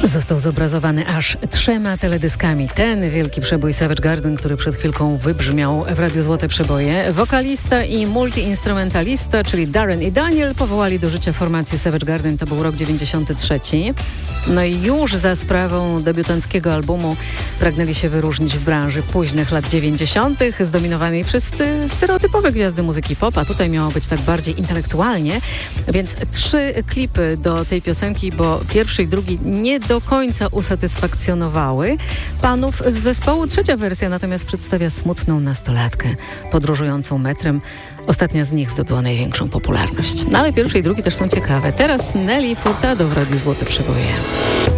Został zobrazowany aż 3 teledyskami. Ten wielki przebój Savage Garden, który przed chwilką wybrzmiał w Radiu Złote Przeboje. Wokalista i multiinstrumentalista, czyli Darren i Daniel, powołali do życia formację Savage Garden. To był rok 93. No i już za sprawą debiutanckiego albumu pragnęli się wyróżnić w branży późnych lat 90., zdominowanej przez stereotypowe gwiazdy muzyki pop, a tutaj miało być tak bardziej intelektualnie. Więc 3 klipy do tej piosenki, bo pierwszy i drugi nie do końca usatysfakcjonowały panów z zespołu. Trzecia wersja natomiast przedstawia smutną nastolatkę podróżującą metrem. Ostatnia z nich zdobyła największą popularność. No ale pierwszy i drugi też są ciekawe. Teraz Nelly Furtado w Radiu Złote Przeboje.